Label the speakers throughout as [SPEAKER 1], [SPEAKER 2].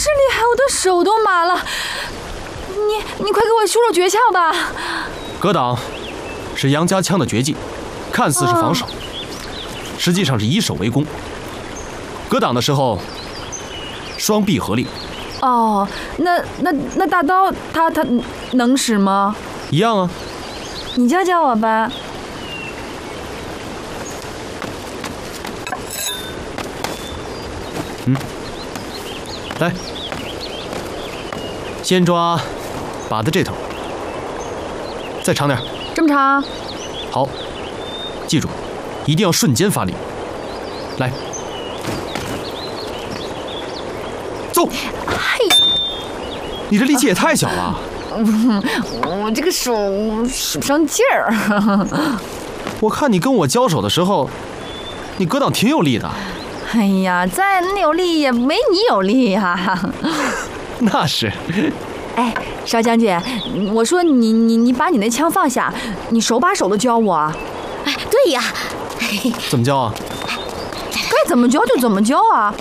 [SPEAKER 1] 是厉害，我的手都麻了。你快给我说说诀窍吧。
[SPEAKER 2] 格挡是杨家枪的绝技，看似是防守，实际上是以守为攻。格挡的时候，双臂合力。
[SPEAKER 1] 哦，那大刀它能使吗？
[SPEAKER 2] 一样啊。
[SPEAKER 1] 你教教我吧。
[SPEAKER 2] 来，先抓把的这头，再长点。
[SPEAKER 1] 这么长？
[SPEAKER 2] 好，记住，一定要瞬间发力。来，走！
[SPEAKER 1] 嘿，
[SPEAKER 2] 你这力气也太小了。
[SPEAKER 1] 我这个手使不上劲儿。
[SPEAKER 2] 我看你跟我交手的时候，你格挡挺有力的。
[SPEAKER 1] 哎呀，再有力也没你有力呀。
[SPEAKER 2] 那是。
[SPEAKER 1] 哎，邵将军，我说你把你那枪放下，你手把手的教我。
[SPEAKER 3] 哎，对呀。
[SPEAKER 2] 怎么教啊？
[SPEAKER 1] 该怎么教就怎么教啊。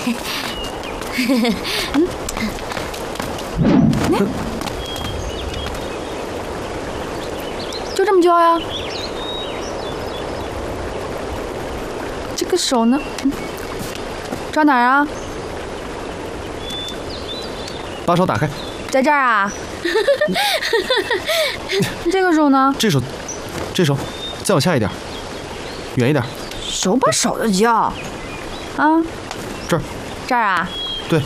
[SPEAKER 1] 就这么教呀。这个手呢？抓哪儿啊？
[SPEAKER 2] 把手打开。
[SPEAKER 1] 在这儿啊。这个手呢？
[SPEAKER 2] 这手再往下一点，远一点。
[SPEAKER 1] 手把手的教。啊？这儿啊？
[SPEAKER 2] 对。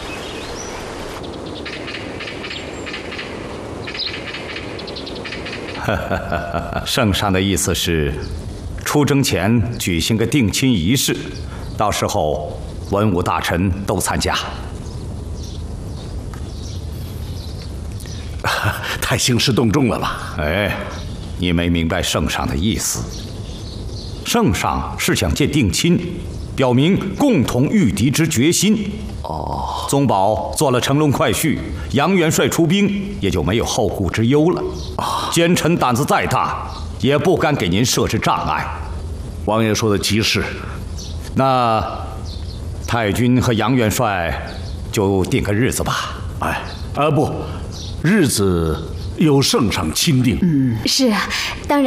[SPEAKER 4] 圣上的意思是，出征前举行个定亲仪式，到时候文武大臣都参加。
[SPEAKER 5] 太兴师动众了吧？
[SPEAKER 4] 哎，你没明白圣上的意思。圣上是想借定亲，表明共同御敌之决心。
[SPEAKER 5] 哦，
[SPEAKER 4] 宗保做了乘龙快婿，杨元帅出兵，也就没有后顾之忧了。奸臣胆子再大，也不敢给您设置障碍。
[SPEAKER 5] 王爷说的极是。
[SPEAKER 4] 那太君和杨元帅就定个日子吧。
[SPEAKER 5] 哎，不，日子由圣上钦定。
[SPEAKER 3] 是啊，当然。